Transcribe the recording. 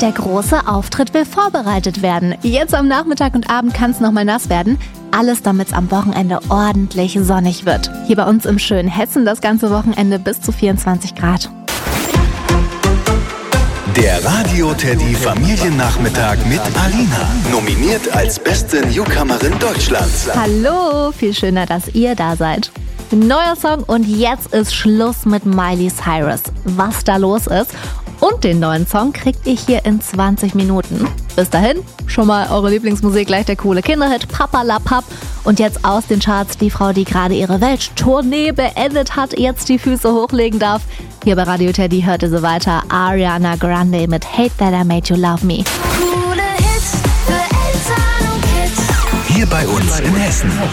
der große Auftritt will vorbereitet werden. Jetzt am Nachmittag und Abend kann es nochmal nass werden. Alles, damit es am Wochenende ordentlich sonnig wird. Hier bei uns im schönen Hessen das ganze Wochenende bis zu 24 Grad. Der Radio-Teddy Familiennachmittag mit Alina. Nominiert als beste Newcomerin Deutschlands. Hallo, viel schöner, dass ihr da seid. Neuer Song und jetzt ist Schluss mit Miley Cyrus. Was da los ist und den neuen Song kriegt ihr hier in 20 Minuten. Bis dahin, schon mal eure Lieblingsmusik, gleich der coole Kinderhit Papa La Papp. Und jetzt aus den Charts die Frau, die gerade ihre Welttournee beendet hat, jetzt die Füße hochlegen darf. Hier bei Radio Teddy hörte sie weiter Ariana Grande mit Hate That I Made You Love Me. Hier bei uns in Hessen.